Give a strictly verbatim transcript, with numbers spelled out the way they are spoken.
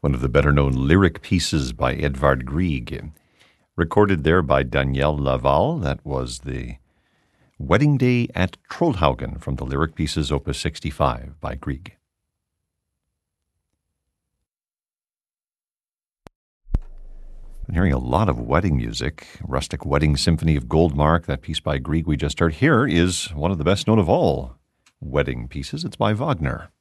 one of the better-known lyric pieces by Edvard Grieg, recorded there by Daniel Laval. That was the Wedding Day at Trollhaugen from the lyric pieces Opus sixty-five by Grieg. Been hearing a lot of wedding music. Rustic Wedding Symphony of Goldmark, that piece by Grieg we just heard. Here is one of the best known of all wedding pieces. It's by Wagner.